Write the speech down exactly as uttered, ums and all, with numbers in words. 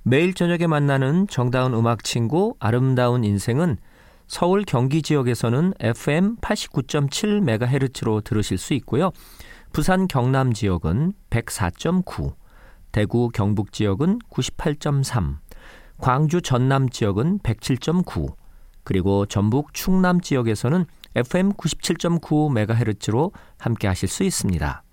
매일 저녁에 만나는 정다운 음악 친구 아름다운 인생은 서울 경기 지역에서는 에프엠 팔십구 점 칠 메가헤르츠로 들으실 수 있고요. 부산 경남 지역은 백사 점 구, 대구 경북 지역은 구십팔 점 삼, 광주 전남 지역은 백칠 점 구, 그리고 전북 충남 지역에서는 에프엠 구십칠 점 구 메가헤르츠로 함께 하실 수 있습니다.